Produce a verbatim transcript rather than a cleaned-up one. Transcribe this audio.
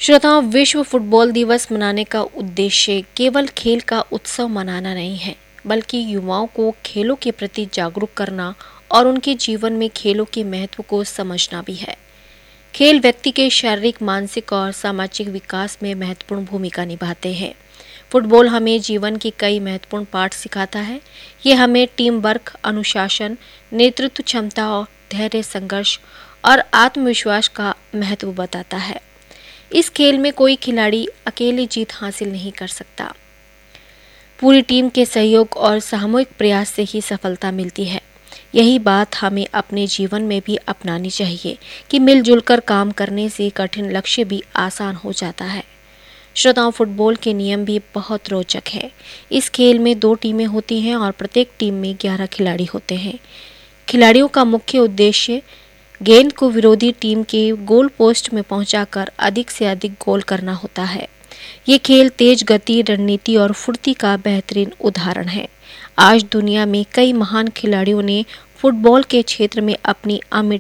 श्रोताओं, विश्व फुटबॉल दिवस मनाने का उद्देश्य केवल खेल का उत्सव मनाना नहीं है, बल्कि युवाओं को खेलों के प्रति जागरूक करना और उनके जीवन में खेलों के महत्व को समझना भी है। खेल व्यक्ति के शारीरिक, मानसिक और सामाजिक विकास में महत्वपूर्ण भूमिका निभाते हैं। फुटबॉल हमें जीवन के कई महत्वपूर्ण पाठ सिखाता है। ये हमें टीम वर्क, अनुशासन, नेतृत्व क्षमता और धैर्य, संघर्ष और आत्मविश्वास का महत्व बताता है। इस खेल में कोई खिलाड़ी अकेले जीत हासिल नहीं कर सकता। पूरी टीम के सहयोग और सामूहिक प्रयास से ही सफलता मिलती है। यही बात हमें अपने जीवन में भी अपनानी चाहिए कि मिलजुल कर काम करने से कठिन लक्ष्य भी आसान हो जाता है। श्रोताओं, फुटबॉल के नियम भी बहुत रोचक है। इस खेल में दो टीमें होती हैं और प्रत्येक टीम में ग्यारह खिलाड़ी होते हैं। खिलाड़ियों का मुख्य उद्देश्य गेंद को विरोधी टीम के गोल पोस्ट में पहुंचाकर अधिक से अधिक गोल करना होता है। ये खेल तेज गति, रणनीति और फुर्ती का बेहतरीन उदाहरण है। आज दुनिया में कई महान खिलाड़ियों ने फुटबॉल के क्षेत्र में अपनी अमिट